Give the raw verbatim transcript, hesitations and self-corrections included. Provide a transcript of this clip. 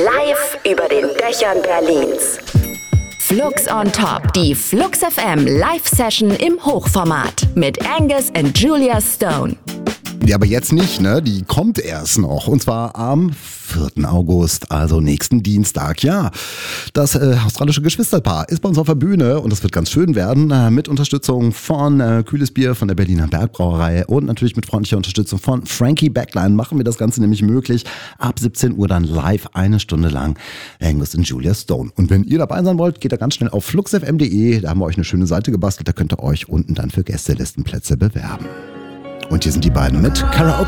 live über den Dächern Berlins. Flux on Top, die Flux F M Live-Session im Hochformat mit Angus und Julia Stone. Ja, aber jetzt nicht, ne? Die kommt erst noch. Und zwar am vierten August, also nächsten Dienstag. Ja, das äh, australische Geschwisterpaar ist bei uns auf der Bühne und das wird ganz schön werden. Äh, mit Unterstützung von äh, Kühles Bier von der Berliner Bergbrauerei und natürlich mit freundlicher Unterstützung von Frankie Backline machen wir das Ganze nämlich möglich. Ab siebzehn Uhr dann live eine Stunde lang Angus und Julia Stone. Und wenn ihr dabei sein wollt, geht da ganz schnell auf flux f m punkt de. Da haben wir euch eine schöne Seite gebastelt. Da könnt ihr euch unten dann für Gästelistenplätze bewerben. Und hier sind die beiden mit Karaoke.